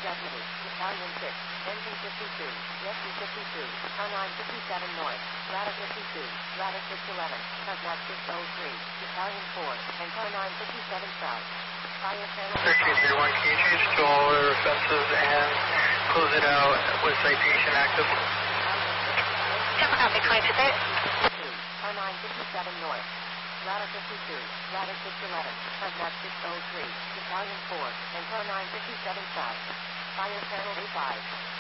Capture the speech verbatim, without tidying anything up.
Deputy, Battalion six, Engine fifty-two, Rescue fifty-two, car nine fifty-seven North, Strata fifty-two, Strata six eleven, Hazmat six oh three, Battalion four, and car nine fifty-seven South. Fire channel thirteen three one, can you change to all other offenses and close it out with citation active? Temple copy, twenty-two eight. car nine fifty-seven North, Strata fifty-two, Strata six eleven, Hazmat six oh three, Battalion four, and car nine fifty-seven South. Fire channel A five.